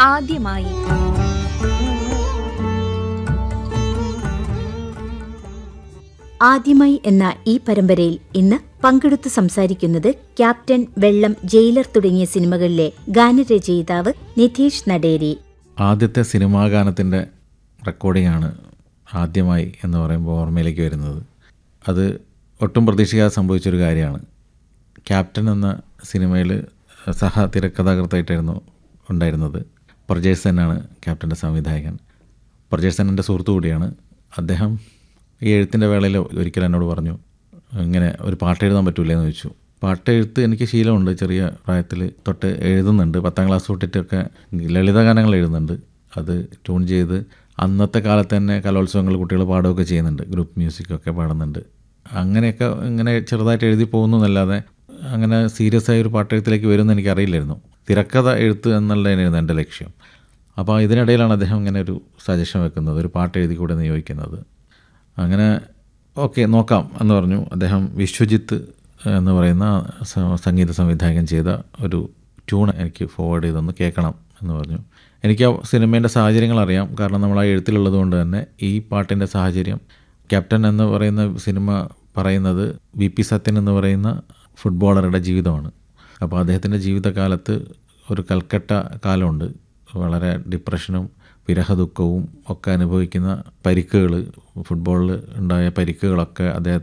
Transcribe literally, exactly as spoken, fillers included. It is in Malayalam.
ആദ്യമായി. ആദ്യമായി എന്ന ഈ പരമ്പരയിൽ ഇന്ന് പങ്കെടുത്തു സംസാരിക്കുന്നത് ക്യാപ്റ്റൻ, വെള്ളം, ജയിലർ തുടങ്ങിയ സിനിമകളിലെ ഗാനരചയിതാവ് നിധീഷ് നടേരി. ആദ്യത്തെ സിനിമാ ഗാനത്തിൻ്റെ റെക്കോർഡിംഗ് ആണ് ആദ്യമായി എന്ന് പറയുമ്പോൾ ഓർമ്മയിലേക്ക് വരുന്നത്. അത് ഒട്ടും പ്രതീക്ഷിക്കാതെ സംഭവിച്ചൊരു കാര്യമാണ്. ക്യാപ്റ്റൻ എന്ന സിനിമയിൽ സഹ തിരക്കഥാകൃത്തായിട്ടായിരുന്നു ഉണ്ടായിരുന്നത്. പ്രജേഷ് സെന്നാണ് ക്യാപ്റ്റൻ്റെ സംവിധായകൻ. പ്രജേഷ് സെന്നിൻ്റെ സുഹൃത്തു കൂടിയാണ് അദ്ദേഹം. ഈ എഴുത്തിൻ്റെ വേളയിൽ ഒരിക്കൽ എന്നോട് പറഞ്ഞു, ഇങ്ങനെ ഒരു പാട്ട് എഴുതാൻ പറ്റൂലേ എന്ന് ചോദിച്ചു. പാട്ട് എഴുത്ത് എനിക്ക് ശീലമുണ്ട്, ചെറിയ പ്രായത്തിൽ തൊട്ട് എഴുതുന്നുണ്ട്. പത്താം ക്ലാസ് തൊട്ടിട്ടൊക്കെ ലളിതഗാനങ്ങൾ എഴുതുന്നുണ്ട്. അത് ട്യൂൺ ചെയ്ത് അന്നത്തെ കാലത്ത് തന്നെ കലോത്സവങ്ങൾ കുട്ടികൾ പാടുകയൊക്കെ ചെയ്യുന്നുണ്ട്, ഗ്രൂപ്പ് മ്യൂസിക്കൊക്കെ പാടുന്നുണ്ട്. അങ്ങനെയൊക്കെ ഇങ്ങനെ ചെറുതായിട്ട് എഴുതി പോകുന്നു എന്നല്ലാതെ അങ്ങനെ സീരിയസ് ആയ ഒരു പാട്ടെഴുത്തിലേക്ക് വരുമെന്ന് എനിക്കറിയില്ലായിരുന്നു. തിരക്കഥ എഴുത്ത് എന്നുള്ളതായിരുന്നു എൻ്റെ ലക്ഷ്യം. അപ്പോൾ ഇതിനിടയിലാണ് അദ്ദേഹം ഇങ്ങനെ ഒരു സജഷൻ വെക്കുന്നത്, ഒരു പാട്ട് എഴുതി കൂടെ നിയോഗിക്കുന്നത്. അങ്ങനെ ഓക്കെ നോക്കാം എന്ന് പറഞ്ഞു. അദ്ദേഹം വിശ്വജിത്ത് എന്ന് പറയുന്ന സംഗീത സംവിധായകൻ ചെയ്ത ഒരു ട്യൂൺ എനിക്ക് ഫോർവേഡ് ചെയ്തൊന്ന് കേൾക്കണം എന്ന് പറഞ്ഞു. എനിക്ക് ആ സിനിമേൻ്റെ സാഹചര്യങ്ങൾ അറിയാം, കാരണം നമ്മൾ ആ എഴുത്തിലുള്ളത് കൊണ്ട് തന്നെ. ഈ പാട്ടിൻ്റെ സാഹചര്യം, ക്യാപ്റ്റൻ എന്ന് പറയുന്ന സിനിമ പറയുന്നത് വി പി സത്യൻ എന്ന് പറയുന്ന ഫുട്ബോളറുടെ ജീവിതമാണ്. അപ്പോൾ അദ്ദേഹത്തിൻ്റെ ജീവിതകാലത്ത് ഒരു കൽക്കട്ട കാലമുണ്ട്. വളരെ ഡിപ്രഷനും വിരഹദുഃഖവും ഒക്കെ അനുഭവിക്കുന്ന പരിക്കുകൾ, ഫുട്ബോളിൽ ഉണ്ടായ പരിക്കുകളൊക്കെ അദ്ദേഹം